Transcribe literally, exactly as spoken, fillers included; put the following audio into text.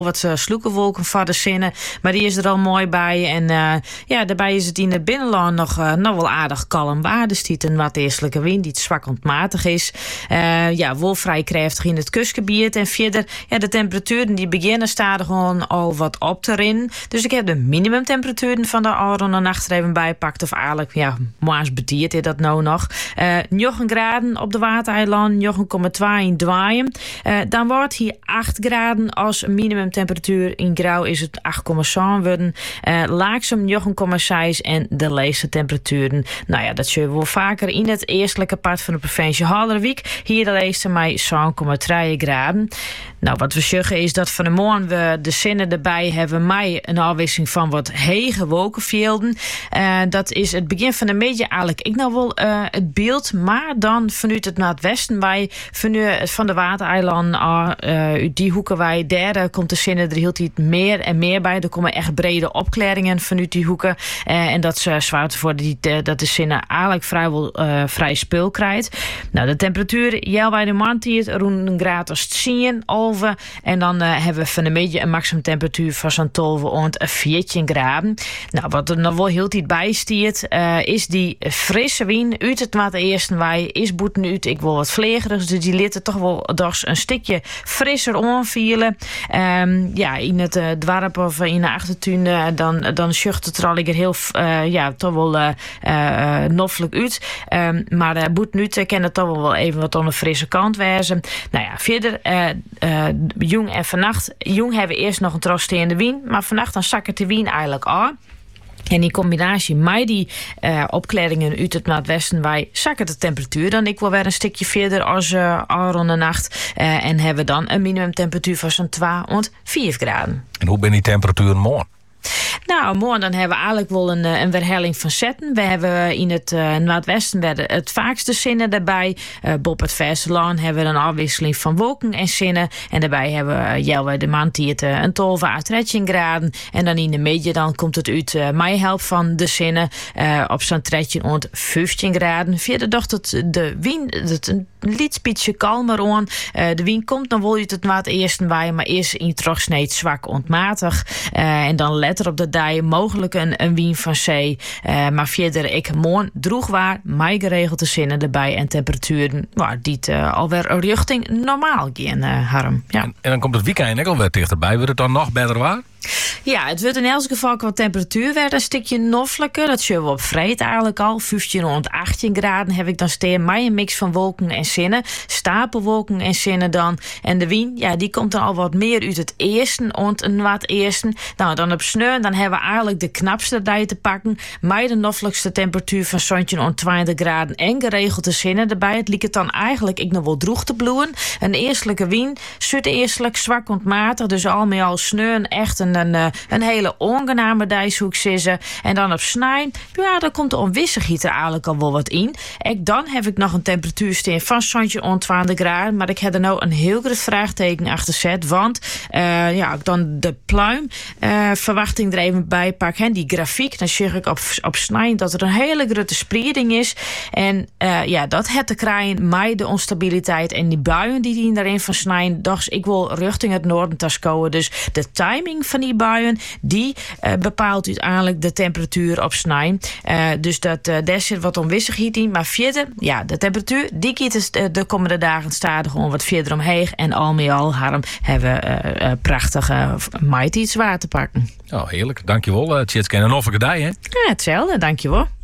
wat uh, sloekenwolken van de zinnen, maar die is er al mooi bij. En uh, ja, daarbij is het in het binnenland nog, uh, nog wel aardig kalm waar. Er stiet een wat eerlijke wind die zwak ontmatig is. Uh, ja, wel vrij krachtig in het kustgebied. En verder, ja, de temperaturen die beginnen staan er gewoon al wat op te rinnen. Dus ik heb de minimumtemperaturen van de avond en nacht er even bijpakt. Of eigenlijk, ja, maas betiert is dat nou nog. Uh, negen graden op de Watereiland, negen komma twee in Dwaaien. Uh, dan wordt hier acht graden als minimum temperatuur. In Grauw is het acht komma zeven worden. Uh, Laaksum negen komma zes en de leegste temperaturen. Nou ja, dat zullen we wel vaker in het eerstelijke part van de provincie Halderwijk. Hier de leegste met zeven komma drie graden. Nou, wat we zeggen is dat van de morgen we de zinnen erbij hebben. Mij een afwisseling van wat hege wolkenvelden. Uh, dat is het begin van de middag eigenlijk. Ik nou wel uh, het beeld, maar dan vanuit het noordwesten wij vanuit van de Watereiland, uh, uit die hoeken wij derde komt de zinnen er hield iets meer en meer bij. Er komen echt brede opklaringen vanuit die hoeken. Uh, en dat is uh, zwaar voor die, uh, dat de zinnen eigenlijk vrijwel uh, vrij spul krijgt. Nou, de temperatuur, jij bij de maand hier rond een graad als tien over. En dan uh, hebben we van de middag een maximum temperatuur van zo'n twaalf en veertien graden. Nou, wat er nog wel heel iets bij stiert, uh, is die frisse wind uit het wat eerste wij is boeten uit. Ik wil wat vlegerigs, dus die lieten toch wel dus een stukje frisser aanvielen. Um, ja, in het uh, dwarp of in de achtertuin, uh, dan, dan schucht het er al heel, uh, ja, toch wel uh, uh, noffelijk uit. Um, maar uh, boeten uit uh, kan het toch wel even wat aan de frisse kant wezen. Nou ja, verder, uh, uh, jong en vannacht. Jong hebben we eerst nog een troostende wind, maar vannacht dan zakkert de wind eigenlijk aan. En in combinatie met die uh, opklaringen uit het noordwesten wij zakken de temperatuur dan ik wel weer een stukje verder als uh, rond de nacht. Uh, en hebben dan een minimumtemperatuur van zo'n twee en vier graden. En hoe ben die temperatuur morgen? Nou, morgen dan hebben we eigenlijk wel een, een verhelling van zetten. We hebben in het uh, noordwesten het vaakste zinnen erbij. Uh, Bob het Vesterland hebben we een afwisseling van wolken en zinnen. En daarbij hebben we uh, Jelwe de maand die het uh, een twaalf à dertien graden. En dan in de middag dan komt het uit uh, mij help van de zinnen uh, op zo'n dertien en vijftien graden. Verder dacht het de wind het een lietspietje kalmer aan. Uh, de wind komt dan wel uit het maat eerst bij, maar is in trochsneed zwak ontmatig. Uh, en dan letter op de dij mogelijk een, een wind van zee. Uh, maar verder ik morgen droegwaar, mij geregelde zinnen erbij en temperaturen waar die uh, alweer richting normaal gaan, uh, Harm. Ja. En, en dan komt het weekend ook alweer dichterbij. Wordt het dan nog beter waar? Ja, het wordt in elk geval qua temperatuur weer een stukje noffelijker. Dat zullen we op vreed eigenlijk al. vijftien en achttien graden heb ik dan steen. Maar een mix van wolken en zinnen. Stapelwolken en zinnen dan. En de wind, ja, die komt dan al wat meer uit het eersten. En een wat eersten. Nou, dan op sneu, dan hebben we eigenlijk de knapste dij te pakken. Maar de noffelijkste temperatuur van zeventien graden. En geregelde zinnen erbij. Het liep het dan eigenlijk ik nog wel droeg te bloeien. Een eerstelijke wind. Zut eerstelijk zwak ontmatig. Dus al met al sneu echt een Een, een, een hele ongename dijshoek zitten. En dan op snijn, ja, daar komt de onwissigheid er eigenlijk al wel wat in. Ik, dan heb ik nog een temperatuur staan van zeventien graden. Maar ik heb er nou een heel groot vraagteken achter zet. Want uh, ja, ik dan de pluim uh, verwachting er even bij pak. En die grafiek, dan zeg ik op, op snijn dat er een hele grote spreiding is. En uh, ja, dat het te krijgen met de onstabiliteit en die buien die die daarin van snijn. Dus ik wil richting het noorden tascoen. Dus de timing van die buien, die uh, bepaalt uiteindelijk de temperatuur op snij. Uh, dus dat, uh, daar zit wat onwissigheid in. Maar verder, ja, de temperatuur, die giet uh, de komende dagen staat gewoon wat verder omheen. En al met al, Harm, hebben we uh, uh, prachtige mighty iets water pakken. Oh, heerlijk. Dankjewel, uh, Tjitske. En een offelijke dag, hè? Ja, hetzelfde. Dankjewel.